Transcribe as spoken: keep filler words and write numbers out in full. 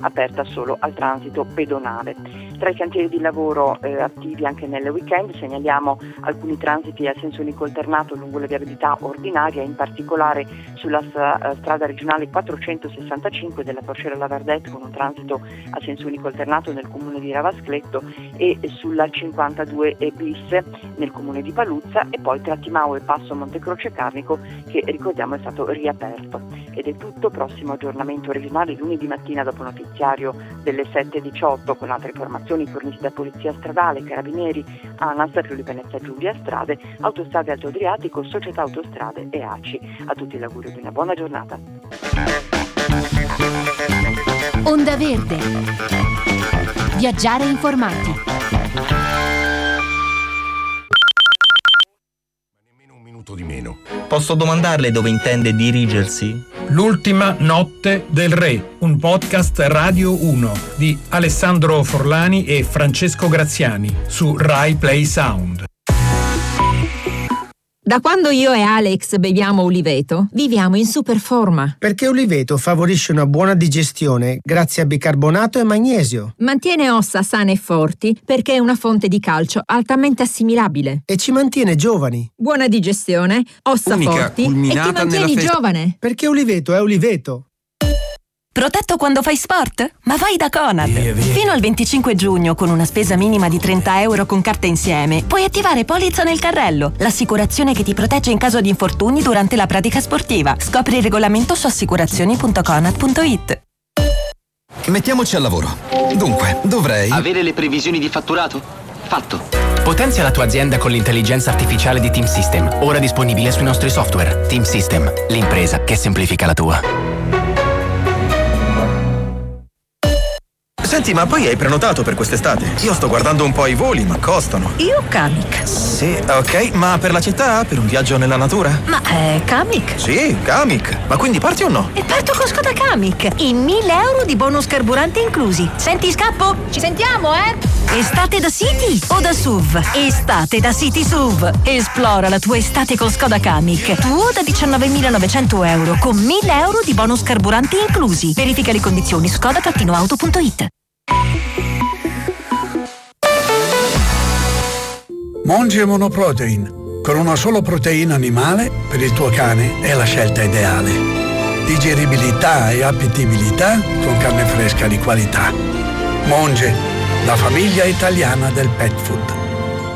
aperta solo al transito pedonale. Tra i cantieri di lavoro eh, attivi anche nel weekend segnaliamo alcuni transiti a senso unico alternato lungo la viabilità ordinaria, in particolare sulla uh, strada regionale quattrocentosessantacinque della Porcera Lavardette, con un transito a senso unico alternato nel comune di Ravascletto, e sulla cinquantadue bis nel comune di Paluzza, e poi tra Timao e Passo Montecroce Carnico, che ricordiamo è stato riaperto. Ed è tutto. Prossimo aggiornamento regionale lunedì mattina dopo notiziario delle sette e diciotto, con altre informazioni fornite da Polizia Stradale, Carabinieri, ANAS, Friuli Venezia Giulia, Strade, Autostrade Alto Adriatico, Società Autostrade e A C I. A tutti l'augurio di una buona giornata. Onda Verde. Viaggiare informati. Nemmeno un minuto di meno. Posso domandarle dove intende dirigersi? L'ultima notte del re, un podcast Radio uno di Alessandro Forlani e Francesco Graziani su Rai Play Sound. Da quando io e Alex beviamo Uliveto, viviamo in super forma. Perché Uliveto favorisce una buona digestione grazie a bicarbonato e magnesio. Mantiene ossa sane e forti perché è una fonte di calcio altamente assimilabile. E ci mantiene giovani. Buona digestione, ossa Unica, forti e ti mantieni nella festa. giovane. Perché Uliveto è Uliveto. Protetto quando fai sport? Ma vai da Conad! Fino al venticinque giugno, con una spesa minima di trenta euro con carta insieme, puoi attivare polizza nel carrello, l'assicurazione che ti protegge in caso di infortuni durante la pratica sportiva. Scopri il regolamento su assicurazioni punto conad punto it. Mettiamoci al lavoro. Dunque, dovrei... Avere le previsioni di fatturato? Fatto. Potenzia la tua azienda con l'intelligenza artificiale di Team System, ora disponibile sui nostri software. Team System, l'impresa che semplifica la tua. Senti, ma poi hai prenotato per quest'estate? Io sto guardando un po' i voli, ma costano. Io Kamiq. Sì, ok, ma per la città? Per un viaggio nella natura? Ma è Kamiq? Sì, Kamiq. Ma quindi parti o no? E parto con Skoda Kamiq. E mille euro di bonus carburante inclusi. Senti, scappo? Ci sentiamo, eh? Estate da City o da S U V? Estate da City S U V. Esplora la tua estate con Skoda Kamiq. Tuo da diciannovemilanovecento euro con mille euro di bonus carburanti inclusi. Verifica le condizioni skoda auto punto it. Monge Monoprotein. Con una sola proteina animale per il tuo cane è la scelta ideale. Digeribilità e appetibilità con carne fresca di qualità. Monge, la famiglia italiana del pet food.